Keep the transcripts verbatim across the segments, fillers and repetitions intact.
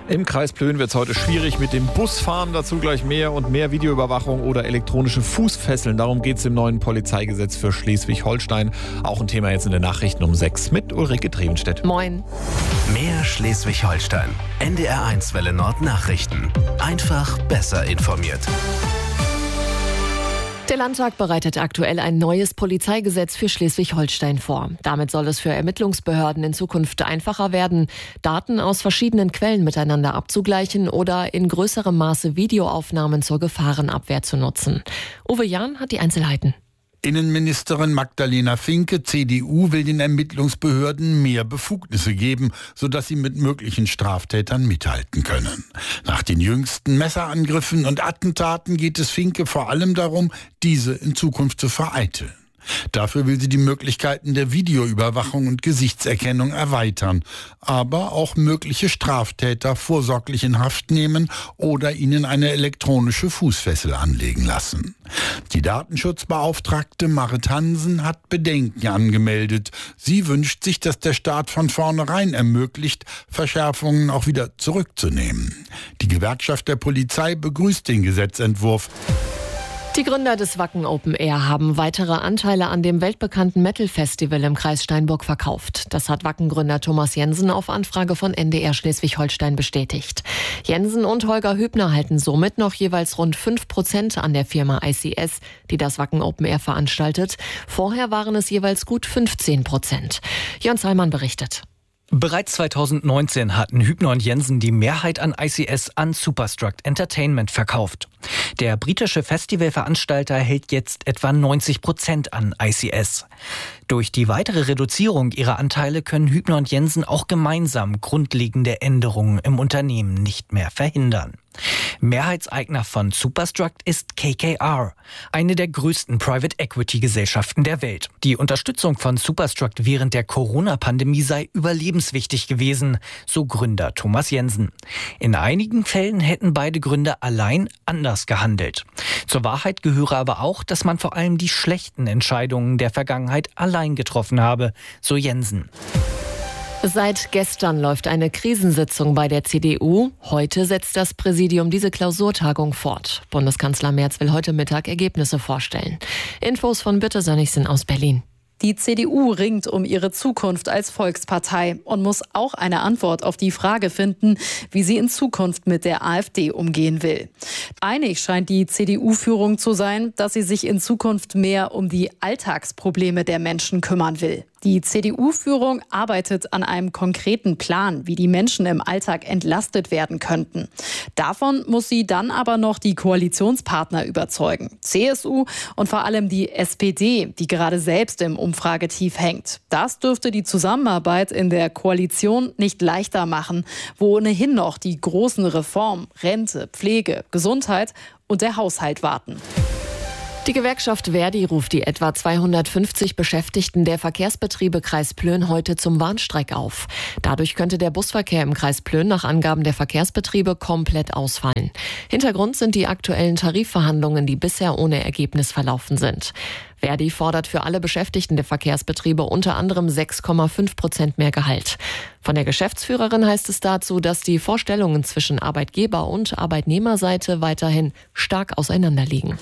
Im Kreis Plön wird es heute schwierig mit dem Busfahren. Dazu gleich mehr und mehr Videoüberwachung oder elektronische Fußfesseln. Darum geht es im neuen Polizeigesetz für Schleswig-Holstein. Auch ein Thema jetzt in den Nachrichten um sechs mit Ulrike Trevenstedt. Moin. Mehr Schleswig-Holstein. N D R eins Welle Nord Nachrichten. Einfach besser informiert. Der Landtag bereitet aktuell ein neues Polizeigesetz für Schleswig-Holstein vor. Damit soll es für Ermittlungsbehörden in Zukunft einfacher werden, Daten aus verschiedenen Quellen miteinander abzugleichen oder in größerem Maße Videoaufnahmen zur Gefahrenabwehr zu nutzen. Uwe Jahn hat die Einzelheiten. Innenministerin Magdalena Finke, C D U, will den Ermittlungsbehörden mehr Befugnisse geben, sodass sie mit möglichen Straftätern mithalten können. Nach den jüngsten Messerangriffen und Attentaten geht es Finke vor allem darum, diese in Zukunft zu vereiteln. Dafür will sie die Möglichkeiten der Videoüberwachung und Gesichtserkennung erweitern, aber auch mögliche Straftäter vorsorglich in Haft nehmen oder ihnen eine elektronische Fußfessel anlegen lassen. Die Datenschutzbeauftragte Marit Hansen hat Bedenken angemeldet. Sie wünscht sich, dass der Staat von vornherein ermöglicht, Verschärfungen auch wieder zurückzunehmen. Die Gewerkschaft der Polizei begrüßt den Gesetzentwurf. Die Gründer des Wacken Open Air haben weitere Anteile an dem weltbekannten Metal-Festival im Kreis Steinburg verkauft. Das hat Wacken-Gründer Thomas Jensen auf Anfrage von N D R Schleswig-Holstein bestätigt. Jensen und Holger Hübner halten somit noch jeweils rund fünf Prozent an der Firma I C S, die das Wacken Open Air veranstaltet. Vorher waren es jeweils gut fünfzehn Prozent. Jörn Zallmann berichtet. Bereits zweitausendneunzehn hatten Hübner und Jensen die Mehrheit an I C S an Superstruct Entertainment verkauft. Der britische Festivalveranstalter hält jetzt etwa neunzig Prozent an I C S. Durch die weitere Reduzierung ihrer Anteile können Hübner und Jensen auch gemeinsam grundlegende Änderungen im Unternehmen nicht mehr verhindern. Mehrheitseigner von Superstruct ist K K R, eine der größten Private Equity Gesellschaften der Welt. Die Unterstützung von Superstruct während der Corona-Pandemie sei überlebenswichtig gewesen, so Gründer Thomas Jensen. In einigen Fällen hätten beide Gründer allein anders gehandelt. Zur Wahrheit gehöre aber auch, dass man vor allem die schlechten Entscheidungen der Vergangenheit allein getroffen habe, so Jensen. Seit gestern läuft eine Krisensitzung bei der C D U. Heute setzt das Präsidium diese Klausurtagung fort. Bundeskanzler Merz will heute Mittag Ergebnisse vorstellen. Infos von Birte Sönnigsen aus Berlin. Die C D U ringt um ihre Zukunft als Volkspartei und muss auch eine Antwort auf die Frage finden, wie sie in Zukunft mit der AfD umgehen will. Einig scheint die C D U-Führung zu sein, dass sie sich in Zukunft mehr um die Alltagsprobleme der Menschen kümmern will. Die C D U-Führung arbeitet an einem konkreten Plan, wie die Menschen im Alltag entlastet werden könnten. Davon muss sie dann aber noch die Koalitionspartner überzeugen. C S U und vor allem die S P D, die gerade selbst im Umfragetief hängt. Das dürfte die Zusammenarbeit in der Koalition nicht leichter machen, wo ohnehin noch die großen Reformen, Rente, Pflege, Gesundheit und der Haushalt warten. Die Gewerkschaft Verdi ruft die etwa zweihundertfünfzig Beschäftigten der Verkehrsbetriebe Kreis Plön heute zum Warnstreik auf. Dadurch könnte der Busverkehr im Kreis Plön nach Angaben der Verkehrsbetriebe komplett ausfallen. Hintergrund sind die aktuellen Tarifverhandlungen, die bisher ohne Ergebnis verlaufen sind. Verdi fordert für alle Beschäftigten der Verkehrsbetriebe unter anderem sechs Komma fünf Prozent mehr Gehalt. Von der Geschäftsführerin heißt es dazu, dass die Vorstellungen zwischen Arbeitgeber- und Arbeitnehmerseite weiterhin stark auseinanderliegen.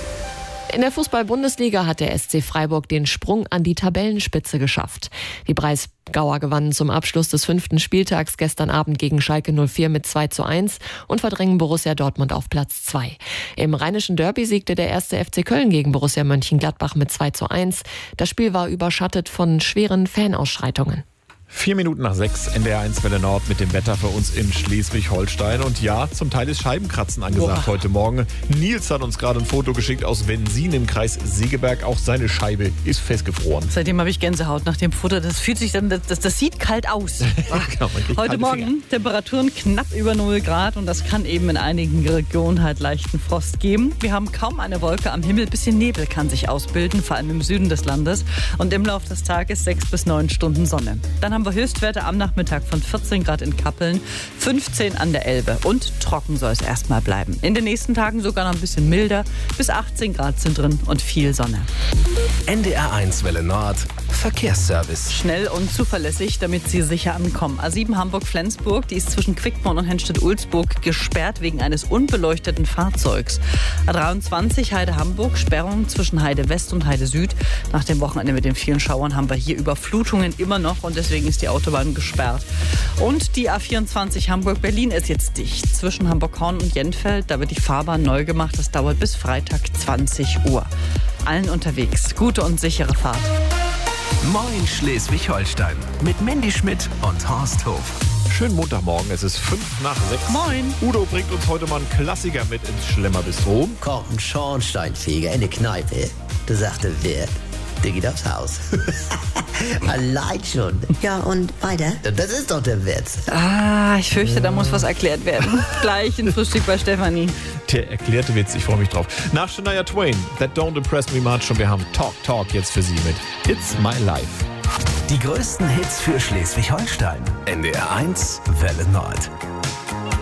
In der Fußball-Bundesliga hat der S C Freiburg den Sprung an die Tabellenspitze geschafft. Die Breisgauer gewannen zum Abschluss des fünften Spieltags gestern Abend gegen Schalke null vier mit zwei zu eins und verdrängen Borussia Dortmund auf Platz zwei. Im rheinischen Derby siegte der erste F C Köln gegen Borussia Mönchengladbach mit zwei zu eins. Das Spiel war überschattet von schweren Fanausschreitungen. Vier Minuten nach sechs, N D R eins Welle Nord mit dem Wetter für uns in Schleswig-Holstein. Und ja, zum Teil ist Scheibenkratzen angesagt Boah. heute Morgen. Nils hat uns gerade ein Foto geschickt aus Wenzin im Kreis Segeberg. Auch seine Scheibe ist festgefroren. Seitdem habe ich Gänsehaut nach dem Foto. Das fühlt sich dann, das, das sieht kalt aus. genau, heute Morgen Finger. Temperaturen knapp über null Grad und das kann eben in einigen Regionen halt leichten Frost geben. Wir haben kaum eine Wolke am Himmel. Bisschen Nebel kann sich ausbilden, vor allem im Süden des Landes. Und im Laufe des Tages sechs bis neun Stunden Sonne. Dann haben wir Höchstwerte am Nachmittag von vierzehn Grad in Kappeln, fünfzehn an der Elbe und trocken soll es erstmal bleiben. In den nächsten Tagen sogar noch ein bisschen milder, bis achtzehn Grad sind drin und viel Sonne. N D R eins Welle Nord. Verkehrsservice. Schnell und zuverlässig, damit Sie sicher ankommen. A sieben Hamburg-Flensburg, die ist zwischen Quickborn und Hennstedt-Ulzburg gesperrt wegen eines unbeleuchteten Fahrzeugs. A dreiundzwanzig Heide-Hamburg, Sperrung zwischen Heide-West und Heide-Süd. Nach dem Wochenende mit den vielen Schauern haben wir hier Überflutungen immer noch und deswegen ist die Autobahn gesperrt. Und die A vierundzwanzig Hamburg-Berlin ist jetzt dicht. Zwischen Hamburg-Horn und Jentfeld, da wird die Fahrbahn neu gemacht. Das dauert bis Freitag zwanzig Uhr. Allen unterwegs gute und sichere Fahrt. Moin Schleswig-Holstein mit Mandy Schmidt und Horst Hof. Schönen Montagmorgen, es ist fünf nach sechs. Moin. Udo bringt uns heute mal einen Klassiker mit ins Schlemmerbistro. Kommt ein Schornsteinfeger in die Kneipe. Da sagte Wirt, der geht aufs Haus. Allein schon. Ja, und weiter? Das ist doch der Witz. Ah, ich fürchte, da muss was erklärt werden. Gleich ein Frühstück bei Stefanie. Der erklärte Witz, ich freue mich drauf. Nach Shania Twain, That Don't Impress Me Much. Und wir haben Talk Talk jetzt für Sie mit It's My Life. Die größten Hits für Schleswig-Holstein. N D R eins Welle Nord.